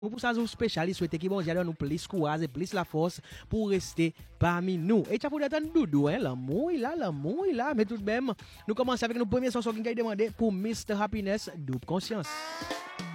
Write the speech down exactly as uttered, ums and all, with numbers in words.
Pour ça, nous spécialistes souhaitons que bon Dieu nous plus courage et plus la force pour rester parmi nous. Et tu as pour attendre Doudou, hein, l'amour, là, l'amour, là, mais tout de même, nous commençons avec nos premiers chansons qui nous demandé pour mister Happiness, double conscience.